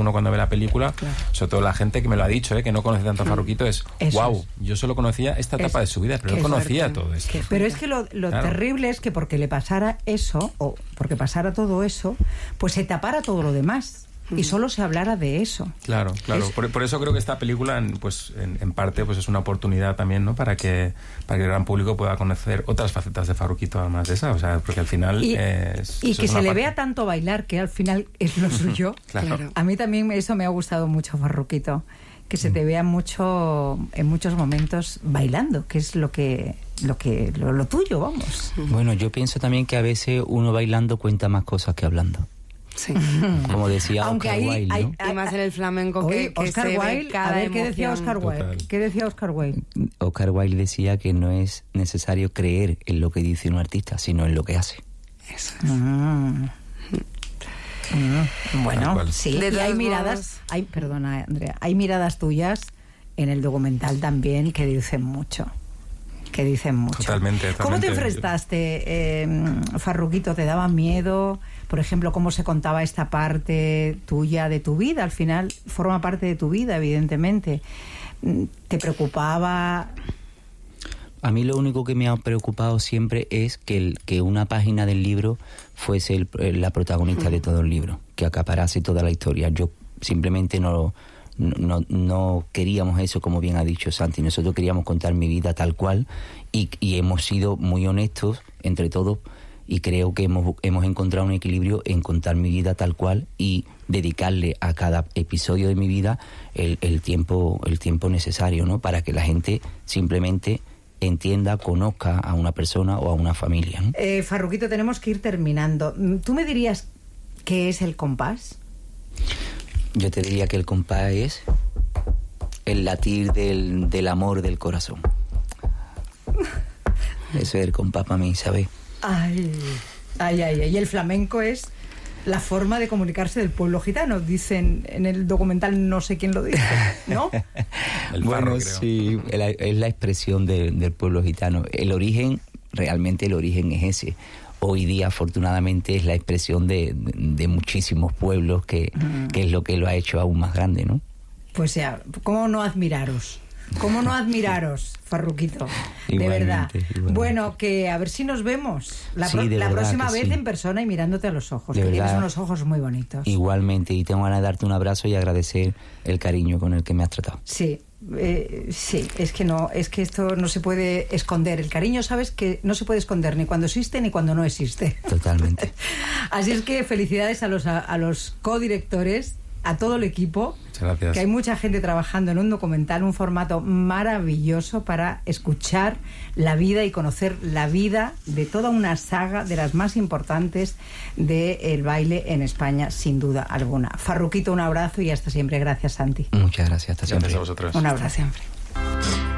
uno cuando ve la película, sobre todo la gente que me lo ha dicho, que no conoce tanto a Farruquito, wow, yo solo conocía esta etapa de su vida, pero no conocía todo esto. Pero es que lo terrible es que porque le pasara eso, o porque pasara todo eso, pues se tapara todo lo demás. Y solo se hablara de eso. Claro. Por eso creo que esta película, en parte, pues es una oportunidad también, ¿no? Para que el gran público pueda conocer otras facetas de Farruquito, además de esa. O sea, porque al final y que se le vea tanto bailar, que al final es lo suyo. Claro. A mí también eso me ha gustado mucho, Farruquito. Que se te vea mucho, en muchos momentos, bailando, que es lo tuyo, vamos. Bueno, yo pienso también que a veces uno bailando cuenta más cosas que hablando. Sí. Como decía Oscar Wilde, ¿no? Y más en el flamenco que Oscar se Wilde, ve cada a ver, ¿qué decía emoción. Oscar Wilde? ¿Qué decía Oscar Wilde? Oscar Wilde decía que no es necesario creer en lo que dice un artista, sino en lo que hace. Eso es. Bueno, sí. Y hay miradas, perdona, Andrea, hay miradas tuyas en el documental también que dicen mucho. Totalmente. ¿Cómo te enfrentaste, Farruquito? ¿Te daba miedo? Por ejemplo, ¿cómo se contaba esta parte tuya de tu vida? Al final forma parte de tu vida, evidentemente. ¿Te preocupaba? A mí lo único que me ha preocupado siempre es que una página del libro fuese la protagonista de todo el libro, que acaparase toda la historia. Yo simplemente no queríamos eso, como bien ha dicho Santi. Nosotros queríamos contar mi vida tal cual y hemos sido muy honestos entre todos, y creo que hemos encontrado un equilibrio en contar mi vida tal cual y dedicarle a cada episodio de mi vida el tiempo necesario, ¿no? Para que la gente simplemente entienda, conozca a una persona o a una familia, ¿no? Farruquito, tenemos que ir terminando. ¿Tú me dirías qué es el compás? Yo te diría que el compás es el latir del amor del corazón. Eso es el compás para mí, ¿sabes? Ay. Y el flamenco es la forma de comunicarse del pueblo gitano, dicen en el documental, no sé quién lo dice, ¿no? Bueno, creo. Sí, es la expresión del pueblo gitano. Realmente el origen es ese. Hoy día, afortunadamente, es la expresión de muchísimos pueblos, que es lo que lo ha hecho aún más grande, ¿no? Pues ya, ¿cómo no admiraros? ¿Cómo no admiraros, Farruquito? De verdad. Igualmente. Bueno, que a ver si nos vemos la próxima vez en persona y mirándote a los ojos, que tienes unos ojos muy bonitos. Igualmente, y tengo ganas de darte un abrazo y agradecer el cariño con el que me has tratado. Sí. Es que esto no se puede esconder. El cariño, sabes que no se puede esconder ni cuando existe ni cuando no existe. Totalmente. Así es que felicidades a los codirectores, a todo el equipo. Muchas gracias. Que hay mucha gente trabajando en un documental, un formato maravilloso para escuchar la vida y conocer la vida de toda una saga de las más importantes del baile en España, sin duda alguna. Farruquito, un abrazo y hasta siempre. Gracias, Santi. Muchas gracias, hasta siempre. Gracias a vosotros. Un abrazo siempre.